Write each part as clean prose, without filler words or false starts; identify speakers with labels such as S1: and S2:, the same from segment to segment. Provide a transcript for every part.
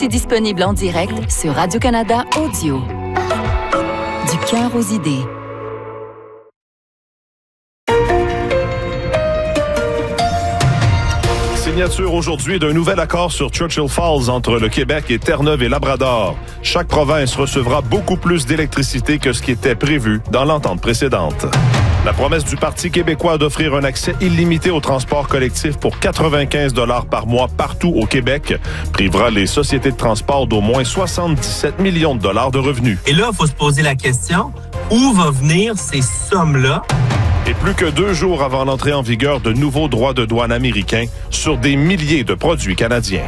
S1: aussi disponible en direct sur Radio-Canada Audio. Du cœur aux idées.
S2: Signature aujourd'hui d'un nouvel accord sur Churchill Falls entre le Québec et Terre-Neuve et Labrador. Chaque province recevra beaucoup plus d'électricité que ce qui était prévu dans l'entente précédente. La promesse du Parti québécois d'offrir un accès illimité au transport collectif pour 95 $ par mois partout au Québec privera les sociétés de transport d'au moins 77 millions de dollars de revenus.
S3: Et là, il faut se poser la question, où vont venir ces sommes-là?
S2: Et plus que 2 jours avant l'entrée en vigueur de nouveaux droits de douane américains sur des milliers de produits canadiens.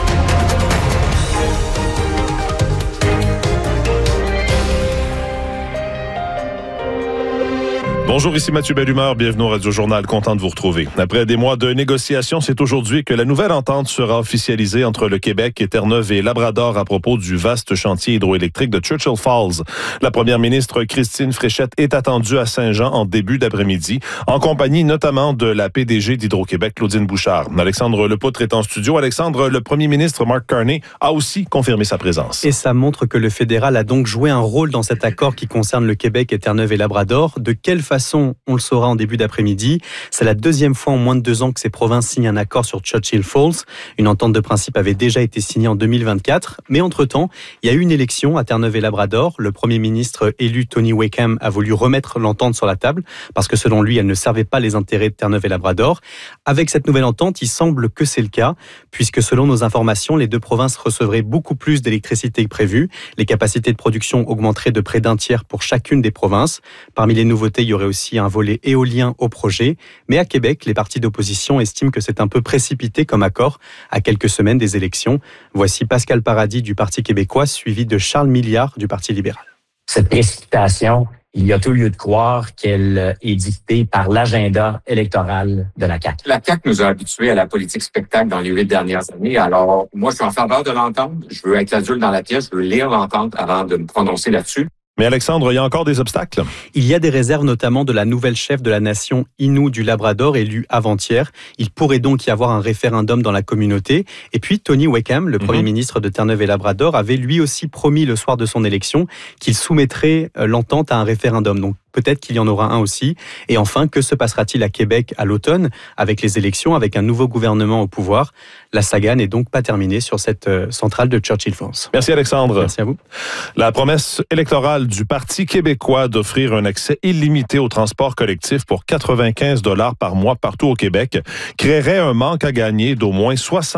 S2: Bonjour, ici Mathieu Bellumeur, bienvenue au Radio-Journal, content de vous retrouver. Après des mois de négociations, c'est aujourd'hui que la nouvelle entente sera officialisée entre le Québec et Terre-Neuve et Labrador à propos du vaste chantier hydroélectrique de Churchill Falls. La première ministre Christine Fréchette est attendue à Saint-Jean en début d'après-midi, en compagnie notamment de la PDG d'Hydro-Québec, Claudine Bouchard. Alexandre Lepoutre est en studio. Alexandre, le premier ministre Mark Carney a aussi confirmé sa présence.
S4: Et ça montre que le fédéral a donc joué un rôle dans cet accord qui concerne le Québec et Terre-Neuve et Labrador. De quelle façon on le saura en début d'après-midi. C'est la deuxième fois en moins de 2 ans que ces provinces signent un accord sur Churchill Falls. Une entente de principe avait déjà été signée en 2024. Mais entre-temps, il y a eu une élection à Terre-Neuve et Labrador. Le premier ministre élu Tony Wakeham a voulu remettre l'entente sur la table parce que selon lui, elle ne servait pas les intérêts de Terre-Neuve et Labrador. Avec cette nouvelle entente, il semble que c'est le cas puisque selon nos informations, les 2 provinces recevraient beaucoup plus d'électricité que prévu. Les capacités de production augmenteraient de près d'1/3 pour chacune des provinces. Parmi les nouveautés, il y aurait aussi un volet éolien au projet. Mais à Québec, les partis d'opposition estiment que c'est un peu précipité comme accord à quelques semaines des élections. Voici Pascal Paradis du Parti québécois, suivi de Charles Milliard du Parti libéral.
S5: Cette précipitation, il y a tout lieu de croire qu'elle est dictée par l'agenda électoral de la CAQ.
S6: La CAQ nous a habitués à la politique spectacle dans les 8 dernières années. Alors, moi, je suis en faveur de l'entente. Je veux être l'adulte dans la pièce. Je veux lire l'entente avant de me prononcer là-dessus.
S2: Mais Alexandre, il y a encore des obstacles?
S4: Il y a des réserves notamment de la nouvelle chef de la nation Innu du Labrador élue avant-hier. Il pourrait donc y avoir un référendum dans la communauté. Et puis Tony Wakeham, le premier ministre de Terre-Neuve et Labrador, avait lui aussi promis le soir de son élection qu'il soumettrait l'entente à un référendum. Donc peut-être qu'il y en aura un aussi. Et enfin, que se passera-t-il à Québec à l'automne avec les élections, avec un nouveau gouvernement au pouvoir? La saga n'est donc pas terminée sur cette centrale de Churchill Falls.
S2: Merci Alexandre.
S4: Merci à vous.
S2: La promesse électorale du Parti québécois d'offrir un accès illimité au transport collectif pour 95 $ par mois partout au Québec créerait un manque à gagner d'au moins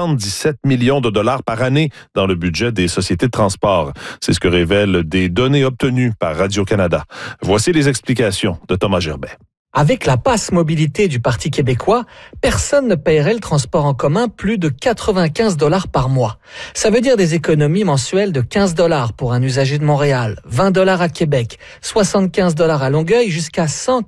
S2: 77 millions de dollars par année dans le budget des sociétés de transport. C'est ce que révèlent des données obtenues par Radio-Canada. Voici les explications de Thomas Gerbet.
S7: Avec la passe mobilité du Parti québécois, personne ne paierait le transport en commun plus de 95 $ par mois. Ça veut dire des économies mensuelles de 15 $ pour un usager de Montréal, 20 $ à Québec, 75 $ à Longueuil, jusqu'à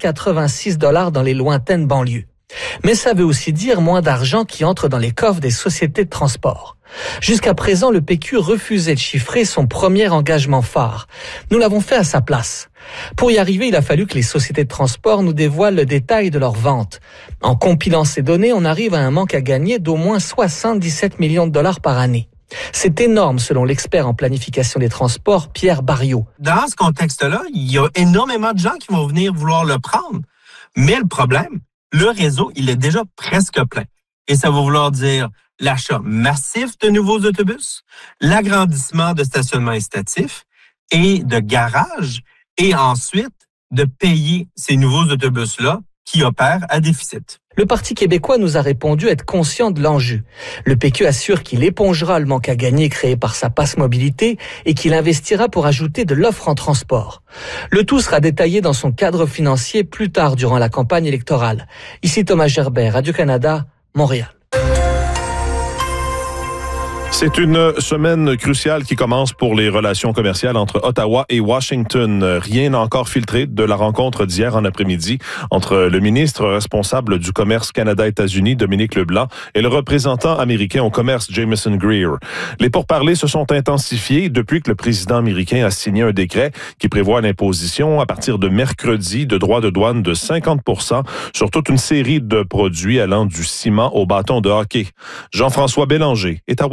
S7: 186 $ dans les lointaines banlieues. Mais ça veut aussi dire moins d'argent qui entre dans les coffres des sociétés de transport. Jusqu'à présent, le PQ refusait de chiffrer son premier engagement phare. Nous l'avons fait à sa place. Pour y arriver, il a fallu que les sociétés de transport nous dévoilent le détail de leurs ventes. En compilant ces données, on arrive à un manque à gagner d'au moins 77 millions de dollars par année. C'est énorme selon l'expert en planification des transports, Pierre Barriot.
S3: Dans ce contexte-là, il y a énormément de gens qui vont venir vouloir le prendre. Mais le problème, le réseau, il est déjà presque plein. Et ça va vouloir dire l'achat massif de nouveaux autobus, l'agrandissement de stationnements incitatifs et de garages, et ensuite de payer ces nouveaux autobus-là qui opèrent à déficit.
S7: Le Parti québécois nous a répondu être conscient de l'enjeu. Le PQ assure qu'il épongera le manque à gagner créé par sa passe mobilité et qu'il investira pour ajouter de l'offre en transport. Le tout sera détaillé dans son cadre financier plus tard durant la campagne électorale. Ici Thomas Gerbet, Radio-Canada, Montréal.
S2: C'est une semaine cruciale qui commence pour les relations commerciales entre Ottawa et Washington. Rien n'a encore filtré de la rencontre d'hier en après-midi entre le ministre responsable du commerce Canada-États-Unis, Dominique Leblanc, et le représentant américain au commerce, Jameson Greer. Les pourparlers se sont intensifiés depuis que le président américain a signé un décret qui prévoit l'imposition à partir de mercredi de droits de douane de 50% sur toute une série de produits allant du ciment au bâton de hockey. Jean-François Bélanger est à